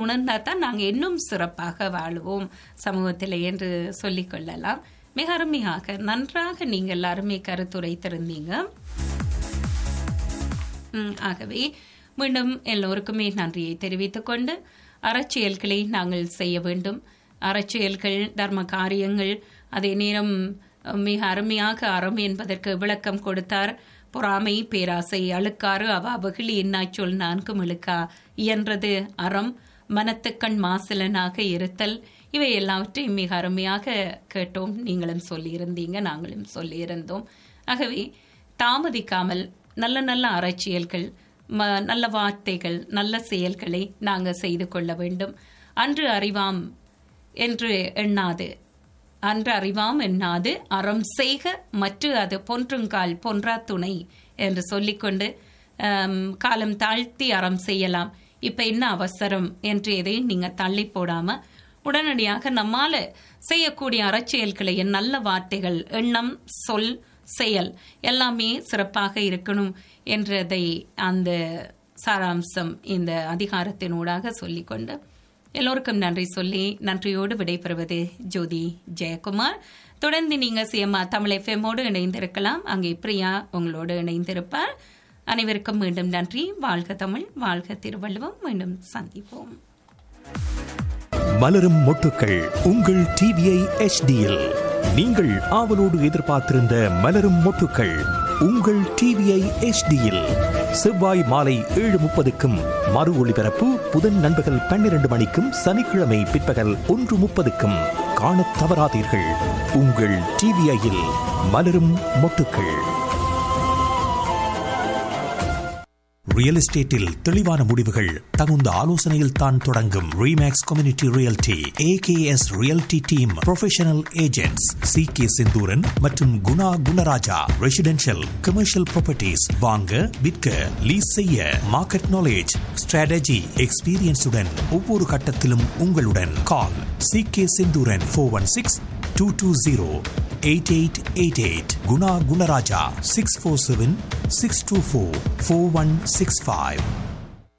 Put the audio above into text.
உணர்ந்தால் தான் நாங்கள் இன்னும் சிறப்பாக வாழுவோம் சமூகத்தில் என்று சொல்லிக்கொள்ளலாம். மிக அருமையாக நன்றாக நீங்கள் எல்லாருமே கருத்துரைத்திருந்தீங்க. ஆகவே மீண்டும் எல்லோருக்குமே நன்றியை தெரிவித்துக் கொண்டு அறச்செயல்களை நாங்கள் செய்ய வேண்டும். அறச்செயல்கள் தர்ம காரியங்கள், அதே நேரம் மிக அருமையாக அறம் என்பதற்கு விளக்கம் கொடுத்தார். பொறாமை, பேராசை, அழுக்காறு, அவாபகிலி, இன்னாச்சொல் நான்கும் இழுக்கா இயன்றது அறம், மனத்துக்கண் மாசிலனாக இருத்தல், இவை எல்லாவற்றையும் மிக அருமையாக கேட்டோம். நீங்களும் சொல்லியிருந்தீங்க, நாங்களும் சொல்லியிருந்தோம். ஆகவே தாமதிக்காமல் நல்ல நல்ல அறச்செயல்கள், நல்ல வார்த்தைகள், நல்ல செயல்களை நாங்கள் செய்து கொள்ள வேண்டும். அன்று அறிவாம் என்று எண்ணாது, அன்று அறிவாம் எண்ணாது அறம் செய்க மற்ற அது பொன்றுங்கால் பொன்றா துணை என்று சொல்லிக்கொண்டு காலம் தாழ்த்தி அறம் செய்யலாம். இப்ப என்ன அவசரம் என்று எதையும் நீங்க தள்ளி போடாம உடனடியாக நம்மால செய்யக்கூடிய அறச்செயல்களை, நல்ல வார்த்தைகள், எண்ணம், சொல், செயல் எல்லாமே சிறப்பாக இருக்கணும் என்றதை அந்த சாராம்சம் இந்த அதிகாரத்தினூடாக சொல்லிக்கொண்டு எல்லோருக்கும் நன்றி சொல்லி நன்றியோடு விடைபெறுவது ஜோதி ஜெயக்குமார். தொடர்ந்து நீங்க சிஎம்ஆ தமிழ் எஃப்எம்மோடு இணைந்திருக்கலாம். அங்கே பிரியா உங்களோடு இணைந்திருப்பார். அனைவருக்கும் மீண்டும் நன்றி. வாழ்க தமிழ், வாழ்க திருவள்ளுவம். மீண்டும் சந்திப்போம். மலரும் மொட்டுக்கள் உங்கள் டிவிஐ HDயில் நீங்கள் ஆவலோடு எதிர்பார்த்திருந்த மலரும் மொட்டுக்கள் உங்கள் டிவிஐ HDயில் செவ்வாய் மாலை 7:30க்கும் மறு ஒளிபரப்பு புதன் நண்பகல் 12 மணிக்கும் சனிக்கிழமை பிற்பகல் 1:30க்கும் காணத் தவறாதீர்கள். உங்கள் டிவிஐயில் மலரும் மொட்டுக்கள். ரியல் எஸ்டேட்டில் தெளிவான முடிவுகள் தகுந்த ஆலோசனையில் தான் தொடங்கும். Remakes community realty AKS realty team professional agents CK Senthuran மற்றும் Guna Gunaraja. Residential, commercial properties வாங்க, விற்க, லீஸ் செய்ய மார்க்கெட் நாலேஜ், ஸ்ட்ராட்டஜி, எக்ஸ்பீரியன்ஸுடன் ஒவ்வொரு கட்டத்திலும் உங்களுடன். கால் CK செந்தூரன் 416-220-8888. குணா குணராஜா 647-624-4165.